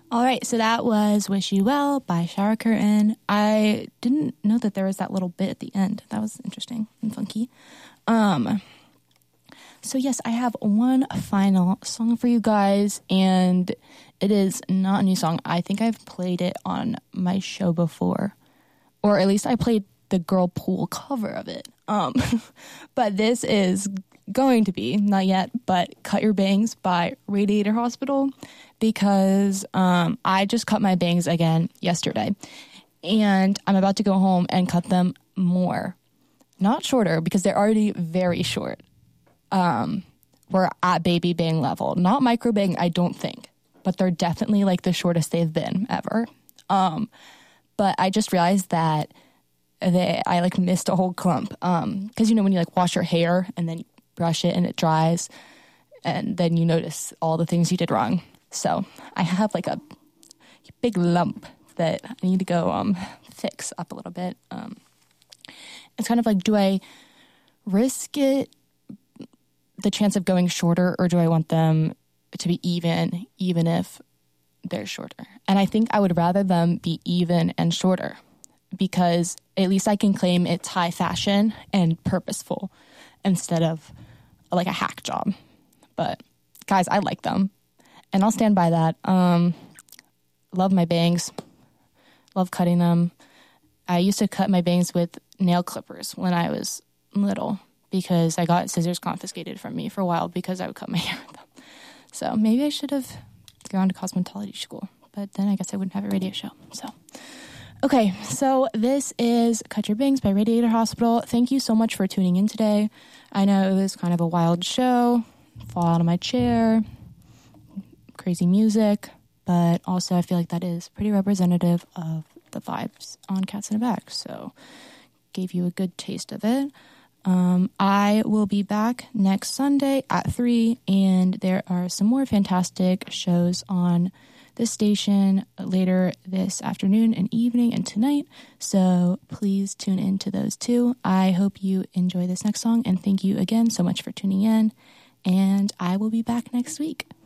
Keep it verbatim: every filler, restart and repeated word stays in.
All right, so that was Wish You Well by Shower Curtain. I didn't know that there was that little bit at the end. That was interesting and funky. Um, so yes, I have one final song for you guys, and it is not a new song. I think I've played it on my show before, or at least I played the Girl Pool cover of it. Um, but this is going to be, not yet, but Cut Your Bangs by Radiator Hospital, because um, I just cut my bangs again yesterday, and I'm about to go home and cut them more. Not shorter, because they're already very short. Um, we're at baby bang level. Not micro bang, I don't think, but they're definitely like the shortest they've been ever. Um, but I just realized that they, I like missed a whole clump. Um, because you know when you like wash your hair and then you brush it and it dries, and then you notice all the things you did wrong. So I have like a big lump that I need to go um fix up a little bit. Um, it's kind of like, do I risk it, the chance of going shorter, or do I want them to be even, even if they're shorter? And I think I would rather them be even and shorter, because at least I can claim it's high fashion and purposeful instead of like a hack job. But guys, I like them, and I'll stand by that. Um, love my bangs, love cutting them. I used to cut my bangs with nail clippers when I was little, because I got scissors confiscated from me for a while because I would cut my hair with them. So maybe I should have gone to cosmetology school, but then I guess I wouldn't have a radio show. So, okay, so this is Cut Your Bangs by Radiator Hospital. Thank you so much for tuning in today. I know it was kind of a wild show, fall out of my chair, crazy music, but also I feel like that is pretty representative of the vibes on Cats in a Bag. So gave you a good taste of it. Um, I will be back next Sunday at three, and there are some more fantastic shows on this station later this afternoon and evening and tonight, so please tune in to those too. I hope you enjoy this next song, and thank you again so much for tuning in, and I will be back next week.